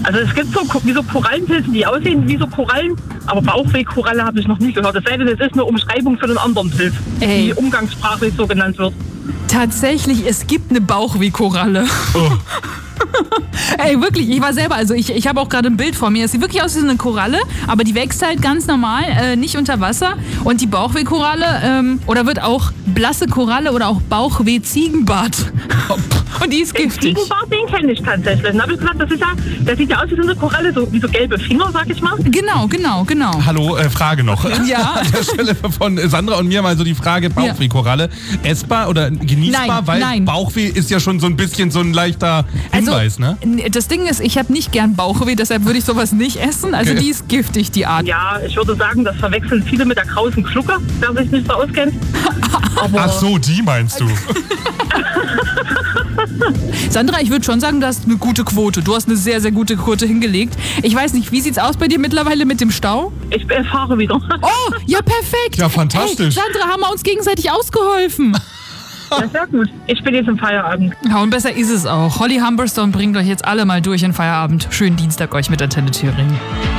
Also es gibt so wie so Korallenpilze, die aussehen wie so Korallen, aber Bauchwehkoralle habe ich noch nie gehört. Es sei denn, es ist eine Umschreibung für einen anderen Pilz, die umgangssprachlich so genannt wird. Tatsächlich, es gibt eine Bauchwehkoralle. Oh. Ey, wirklich, ich war selber, also ich habe auch gerade ein Bild vor mir. Es sieht wirklich aus wie so eine Koralle, aber die wächst halt ganz normal, nicht unter Wasser. Und die Bauchwehkoralle, oder wird auch blasse Koralle oder auch Bauchweh-Ziegenbart. Und die ist giftig. Den Ziegenbart, den kenne ich tatsächlich. Dann habe ich gesagt, das sieht ja aus wie so eine Koralle, so wie so gelbe Finger, sag ich mal. Genau. Hallo, Frage noch. Ja. An der Stelle von Sandra und mir mal so die Frage, Bauchweh-Koralle, essbar oder genießbar? Nein. Bauchweh ist ja schon so ein bisschen so ein leichter Hinweis, ne? Das Ding ist, ich habe nicht gern Bauchweh, deshalb würde ich sowas nicht essen. Also die ist giftig, die Art. Ja, ich würde sagen, das verwechseln viele mit der krausen Glucke, wer sich nicht so auskennt. Ach so, die meinst du? Sandra, ich würde schon sagen, du hast eine gute Quote. Du hast eine sehr, sehr gute Quote hingelegt. Ich weiß nicht, wie sieht's aus bei dir mittlerweile mit dem Stau? Ich fahre wieder. Oh, ja perfekt. Ja, fantastisch. Hey, Sandra, haben wir uns gegenseitig ausgeholfen. Ja, sehr gut. Ich bin jetzt im Feierabend. Ja, und besser ist es auch. Holly Humberstone bringt euch jetzt alle mal durch in Feierabend. Schönen Dienstag euch mit Antenne Thüringen.